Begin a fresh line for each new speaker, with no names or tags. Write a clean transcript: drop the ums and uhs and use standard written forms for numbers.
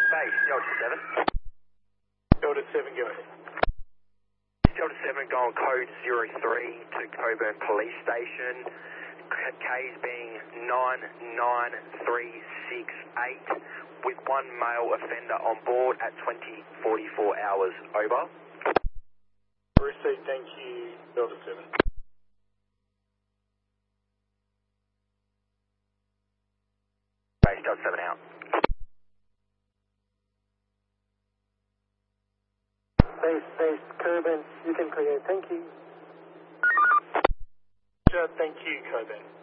Base, Delta 7.
Delta 7, go ahead.
Delta 7 going code 03 to Coburn Police Station. K's being 99368 with one male offender on board at 20:44 hours. Over.
Received, thank you, Delta 7.
Base, Delta 7 out.
Base, Coburn, you can clear. Thank you.
Thank you, Coburn.